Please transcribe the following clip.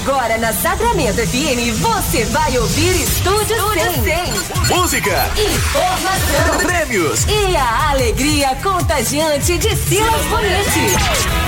Agora na Sacramento FM você vai ouvir Estúdio 100. Música, informação, prêmios e a alegria contagiante de Silas Bonete.